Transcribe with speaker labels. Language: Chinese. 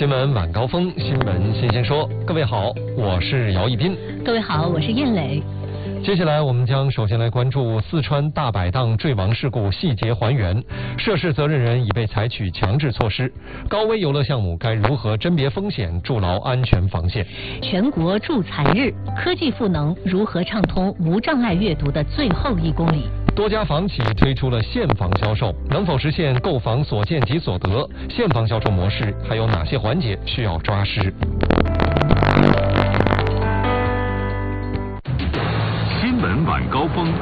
Speaker 1: 新闻晚高峰，新闻新鲜说。各位好，我是姚一斌。
Speaker 2: 各位好，我是燕磊。
Speaker 1: 接下来我们将首先来关注四川大摆档坠亡事故细节还原，涉事责任人已被采取强制措施。高危游乐项目该如何甄别风险，筑牢安全防线？
Speaker 2: 全国助残日，科技赋能如何畅通无障碍阅读的最后1公里？
Speaker 1: 多家房企推出了现房销售，能否实现购房所见即所得？现房销售模式还有哪些环节需要抓实？
Speaker 3: 新闻晚高峰